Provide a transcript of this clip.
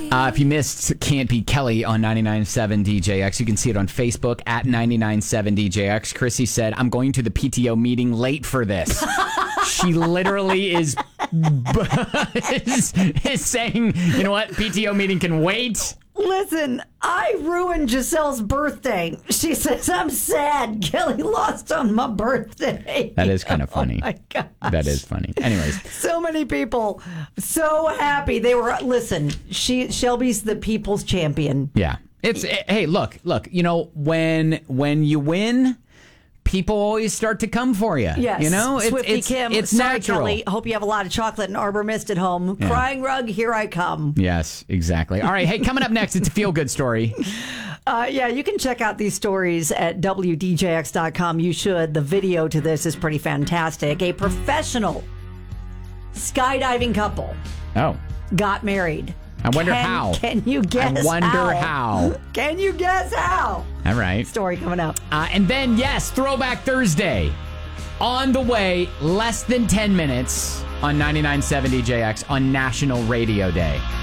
If you missed Can't Be Kelly on 99.7 DJX, you can see it on Facebook at 99.7 DJX. Chrissy said, I'm going to the PTO meeting late for this. She literally is saying, you know what, PTO meeting can wait. Listen, I ruined Giselle's birthday. She says, I'm sad. Kelly lost on my birthday. That is kind of funny. Oh, my gosh. That is funny. Anyways. So many people so happy. They were, listen, Shelby's the people's champion. Yeah. Hey, look, you know, when you win, people always start to come for you. Yes. You know, Swifty Kim, it's sorry, natural. Kelly. Hope you have a lot of chocolate and Arbor Mist at home. Yeah. Crying rug, here I come. Yes, exactly. All right. Hey, coming up next, it's a feel-good story. Yeah, you can check out these stories at WDJX.com. You should. The video to this is pretty fantastic. A professional skydiving couple got married. I wonder how. Can you guess I wonder how. Can you guess how? All right. Story coming up. And then, yes, Throwback Thursday. On the way, less than 10 minutes on 99.7 DJX on National Radio Day.